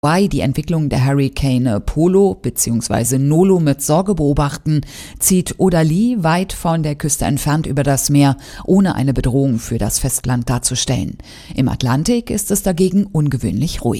Die Entwicklung der Hurrikane Polo bzw. Nolo mit Sorge beobachten, zieht Odalie weit von der Küste entfernt über das Meer, ohne eine Bedrohung für das Festland darzustellen. Im Atlantik ist es dagegen ungewöhnlich ruhig.